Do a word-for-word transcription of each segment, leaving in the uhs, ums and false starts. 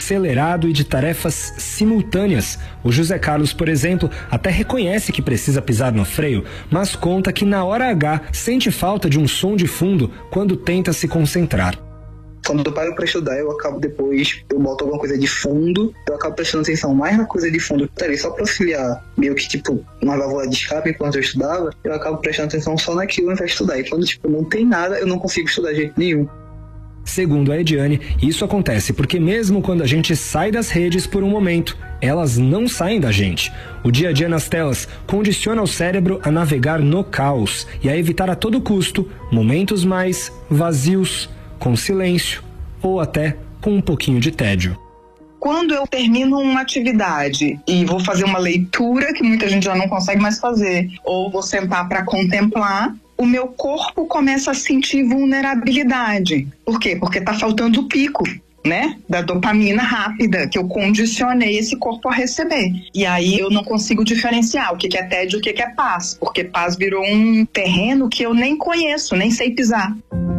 acelerado e de tarefas simultâneas. O José Carlos, por exemplo, até reconhece que precisa pisar no freio, mas conta que na hora H sente falta de um som de fundo quando tenta se concentrar. Quando eu paro pra estudar, eu acabo depois, eu boto alguma coisa de fundo, eu acabo prestando atenção mais na coisa de fundo, peraí, só pra auxiliar, meio que tipo, uma válvula de escape enquanto eu estudava, eu acabo prestando atenção só naquilo ao invés de estudar. E quando tipo, não tem nada, eu não consigo estudar de jeito nenhum. Segundo a Ediane, isso acontece porque mesmo quando a gente sai das redes por um momento, elas não saem da gente. O dia a dia nas telas condiciona o cérebro a navegar no caos e a evitar a todo custo momentos mais vazios, com silêncio ou até com um pouquinho de tédio. Quando eu termino uma atividade e vou fazer uma leitura que muita gente já não consegue mais fazer, ou vou sentar para contemplar, o meu corpo começa a sentir vulnerabilidade. Por quê? Porque tá faltando o pico, né? Da dopamina rápida que eu condicionei esse corpo a receber. E aí eu não consigo diferenciar o que é tédio e o que é paz, porque paz virou um terreno que eu nem conheço, nem sei pisar.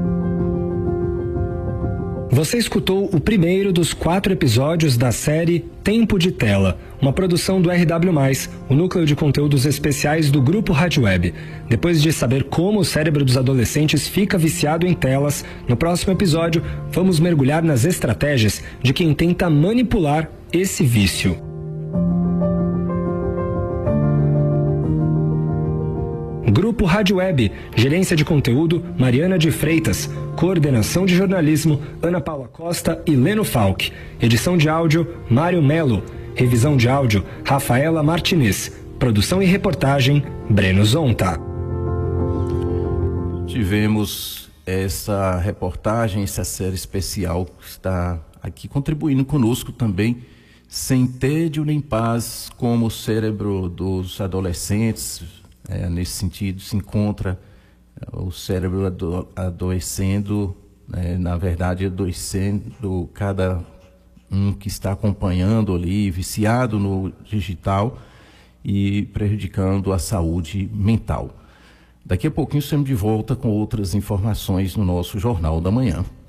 Você escutou o primeiro dos quatro episódios da série Tempo de Tela, uma produção do R W mais, o núcleo de conteúdos especiais do Grupo Rádio Web. Depois de saber como o cérebro dos adolescentes fica viciado em telas, no próximo episódio vamos mergulhar nas estratégias de quem tenta manipular esse vício. Grupo Rádio Web, gerência de conteúdo, Mariana de Freitas, coordenação de jornalismo, Ana Paula Costa e Leno Falck, edição de áudio, Mário Melo, revisão de áudio, Rafaela Martinez, produção e reportagem, Breno Zonta. Tivemos essa reportagem, essa série especial que está aqui contribuindo conosco também, sem tédio nem paz, como o cérebro dos adolescentes, É, nesse sentido, se encontra é, o cérebro ado, adoecendo, é, na verdade, adoecendo cada um que está acompanhando ali, viciado no digital e prejudicando a saúde mental. Daqui a pouquinho estamos de volta com outras informações no nosso Jornal da Manhã.